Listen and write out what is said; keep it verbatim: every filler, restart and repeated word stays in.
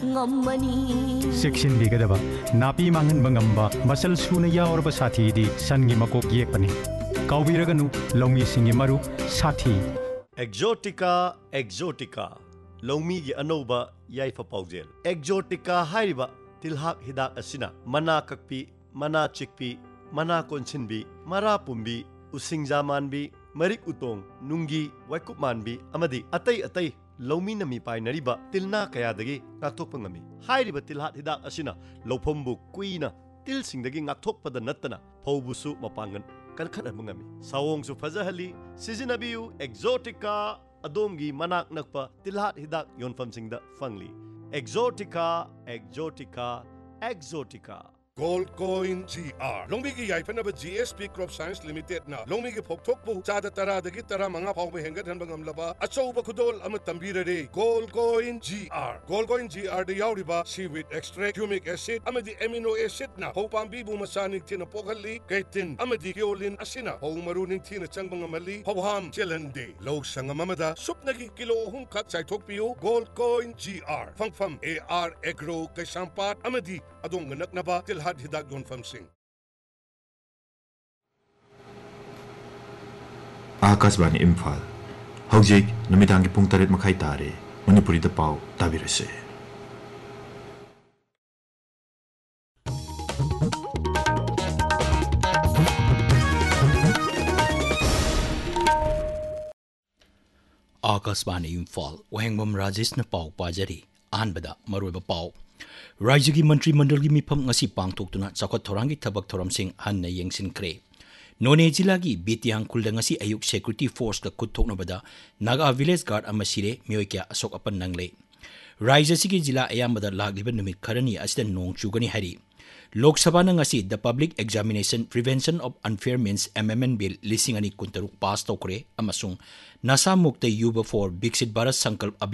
ngomani section bigadaba napi mangan bangamba masal suna yaurba sathi di sangi makok yekpani kaubiraganu longmi singi maru sathi exotica exotica longmi gi anoba yaifa paujel exotica haiba tilhak hidak asina mana kakpi mana chikpi mana konsinbi mara pumbi usingja manbi marik utong nungi waikup manbi amadi atai atai longmi nami painariba tilna kayadagi ngakthokpa ngami hairiba tilhat hidak asina lopombu kuina til singdagi ngakthokpada nattana phaubusu mapangan kankhadam ngami sawongsu fazahali sizinabiu exotica adomgi manak nakpa tilhat hidak yonfam singda fangli exotica exotica exotica Gold Coin G R Longmi ki yaipan aba G S P Crop Science Limited na Longmi ki phokthok pu chada tara dagi tara manga phau me hengat han bangam laba achouba khudol ama tambira re Gold Coin G R Gold Coin G R de yauriba seaweed extract humic acid amadi amino acid na phau pambi bu masanik thina pokhalli kaitin amadi keolin asina phau maruning thina changbang amali phau ham chelande log sangamamada supnagi kilo hum khat chaithok piu Gold Coin G R phangpham A R Agro Kaisampat amadi adong ganak naba til had hidak yon fam sing Akasbani Imphal Hojik numidangi pung tarit makai tare Manipuri da pau tabirase Akasbani Imphal Wahengbam Rajesh na pau pajari Anbada Maruiba pau Rajagi Mantri Mandalgi Mipam ngasi pangthoktuna chakot thorangi thabak thoramsing hanna yengsinkre None jilagi Bitiang kulda ngasi ayuk security force ka kuthoknabada Naga village guard amasire mioikya asok apan nangle Raja sigi jila ayambada lagliba numit kharani asida nong chugani hari Lok Sabha na ngasi the Public Examination Prevention of Unfair Means Amendment Bill lising ani kuntaruk pass tokre amasung nasa mukta yuba for Bixit Bharat Sankalp